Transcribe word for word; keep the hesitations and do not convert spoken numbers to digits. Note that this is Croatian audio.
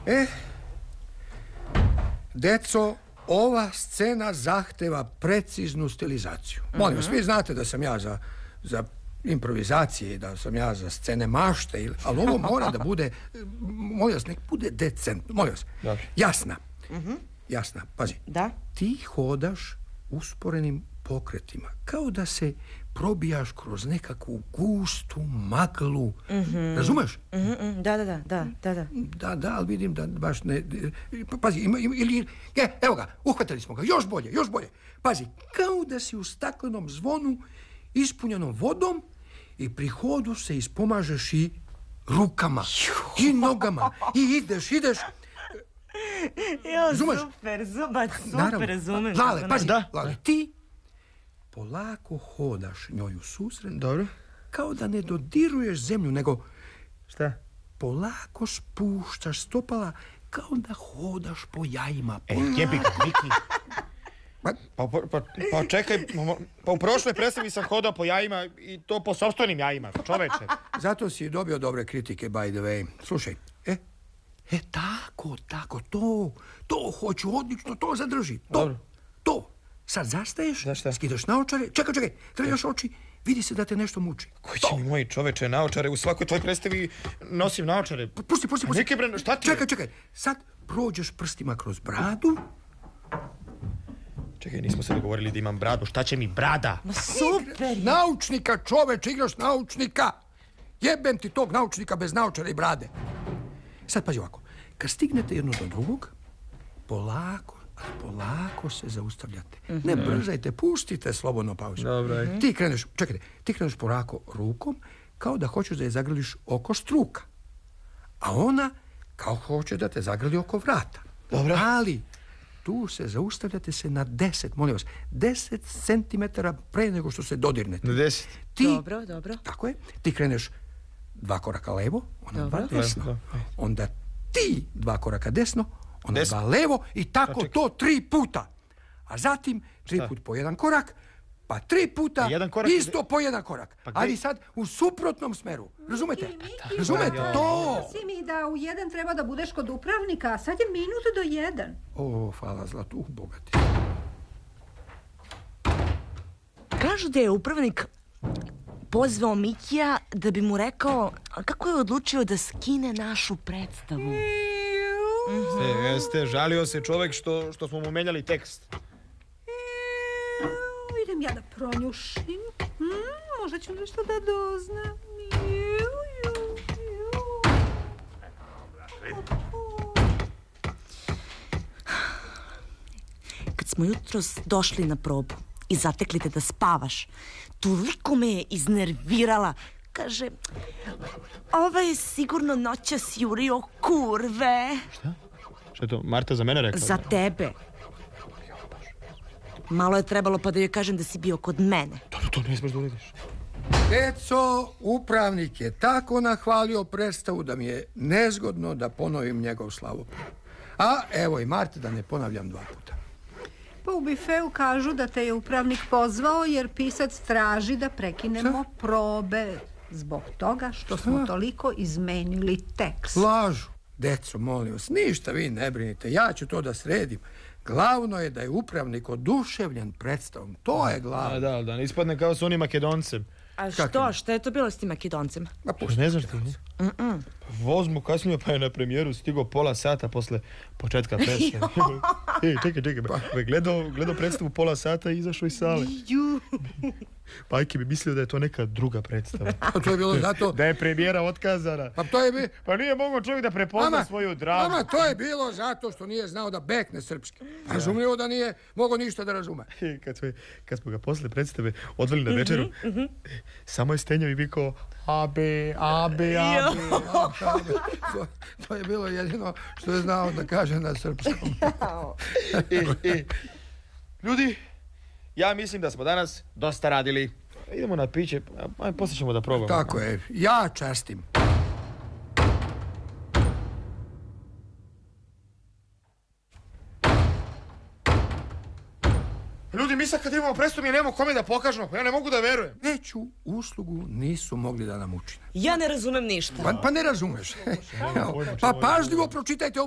E, deco, ova scena zahteva preciznu stilizaciju. Molim vas, vi znate da sam ja za, za improvizacije, da sam ja za scene mašte, ili, ali ovo mora da bude, molim vas, nek bude decentno. Molim vas, Dobre. jasna. Jasna, pazi. Da? Ti hodaš usporenim pokretima, kao da se probijaš kroz nekakvu gustu maglu. Razumeš? Da, da, da, da, da, da. Da, da, ali vidim da baš ne... Pa, pazi, ima, ima, ili... Je, evo ga, uhvatili smo ga, još bolje, još bolje. Pazi, kao da si u staklenom zvonu ispunjenom vodom i pri hodu se ispomažeš i rukama, i nogama, i ideš, ideš... Jo, Razumeš? super, Zubac, super, Naravno. razumem. Lale, pazi, Da. Lale, ti polako hodaš njoj u susret, Dobro. kao da ne dodiruješ zemlju, nego Šta? polako spuštaš stopala kao da hodaš po jajima. E, jebi ga, Miki. Pa, Pa, pa, pa, pa čekaj, pa u prošloj predstavi sam hodao po jajima i to po sopstvenim jajima, čoveče. zato si dobio dobre kritike, by the way. Slušaj, e, e, tako, tako, to, to hoću odlično, to zadrži, to, Dobro. to. Sad zastaješ, Da, šta? skidaš naočare, čekaj, čekaj, trljaš oči, vidi se da te nešto muči. Koji će mi moji čoveče naočare, u svakoj tvoj predstavi nosim naočare. Pusti, pusti, pusti. Neke bre, šta ti je? Čekaj, čekaj, sad prođeš prstima kroz bradu. Čekaj, nismo se dogovorili da imam bradu, šta će mi brada? Ma super. Naučnika, čoveče, igraš naučnika. Jebem ti tog naučnika bez naočara i brade. Sad pazi ovako, kad stignete jedno do drugog, polako, ali polako se zaustavljate. Ne brzajte, pustite slobodno pauzu. Dobro, aj. Ti kreneš, čekajte, ti kreneš polako rukom, kao da hoćeš da je zagrliš oko struka. A ona kao hoće da te zagrli oko vrata. Dobro. Ali tu se zaustavljate se na deset, molim vas, deset centimetara pre nego što se dodirnete. Na deset. Ti, Dobro, dobro. tako je, ti kreneš dva koraka levo, ona dva Dobro. desno. Levo, da. Onda ti dva koraka desno, ona Desno. dva levo i tako Pa čekaj. to tri puta. A zatim tri Šta? put po jedan korak, pa tri puta A jedan korak isto po jedan korak. Pa gde- Ali sad u suprotnom smeru. Razumete? Miki, Razumete? To! Si mi da u jedan treba da budeš kod upravnika, a sad je minut do jedan. O, hvala zlatu, bogati. Kažu da je upravnik pozvao Mikija da bi mu rekao kako je odlučio da skine našu predstavu. Ste, jeste, žalio se čovek što, što smo mu menjali tekst. Idem ja da pronjušim. Hmm, možda ću nešto da doznam. Ju, ju, ju. Kad smo jutros došli na probu i zatekli te da spavaš, toliko me je iznervirala. Kaže, ovaj je sigurno noćas jurio kurve. Šta je to, Marta za mene rekla? Za tebe. Malo je trebalo pa da joj kažem da si bio kod mene. To, to ne smeš da uradiš. Deco, upravnik je tako nahvalio predstavu da mi je nezgodno da ponovim njegov slavoput. A evo i Marta, da ne ponavljam dva puta. Pa u bifeu kažu da te je upravnik pozvao jer pisac traži da prekinemo probe zbog toga što smo toliko izmenili tekst. Lažu. Deco, molim vas, ništa vi ne brinite, ja ću to da sredim. Glavno je da je upravnik oduševljen predstavom. To je glavno. A da, da ne ispadne kao s onim Makedoncem. A Kako? što? Šta je to bilo s tim Makedoncem? Ma Pa pusti. ne znaš ti, ne? Voz mu kasnio pa je na premijeru stigao pola sata posle početka predstave. Ej, čekaj, čekaj, ba, ba, gledao, gledao predstavu pola sata i izašao iz sale. Ju. Pajke bi mislio da je to neka druga predstava. Pa to je bilo zato... Da je premijera otkazana. Pa to je bi... Pa nije mogao čovjek da prepozna Mama, svoju dramu. mama, to je bilo zato što nije znao da bekne srpski. Razumljivo da nije mogao ništa da razume. Kad, smo, kad smo ga posle predstave odveli na večeru, samo je stenjao i vikao abe, abe, abe. To, to je bilo jedino što je znao da kaže na srpskom. e, e. Ljudi, ja mislim da smo danas dosta radili. Idemo na piće, a posle ćemo da probamo. Tako je, ja častim. Ljudi, mi sad kad imamo predstavu mi nemamo kome da pokažemo, pa ja ne mogu da verujem. Veću uslugu nisu mogli da nam učine. Ja ne razumem ništa. Pa, pa ne razumeš. Pa pažljivo pročitajte